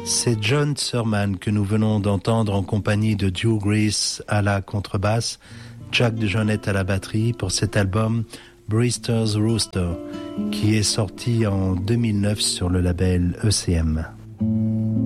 C'est John Surman que nous venons d'entendre en compagnie de Drew Grease à la contrebasse, Jack DeJohnette à la batterie pour cet album Brewster's Rooster qui est sorti en 2009 sur le label ECM.